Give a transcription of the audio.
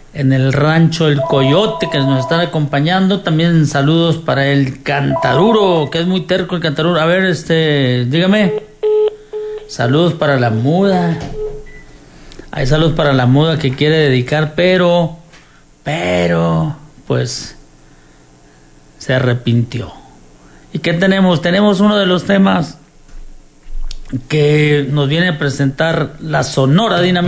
en el rancho El Coyote, que nos están acompañando. También saludos para el Cantaruro, que es muy terco el Cantaruro. A ver, dígame. Saludos para la muda. Hay saludos para la muda que quiere dedicar, pero, pues, se arrepintió. ¿Y qué tenemos? Tenemos uno de los temas que nos viene a presentar la Sonora Dinamita.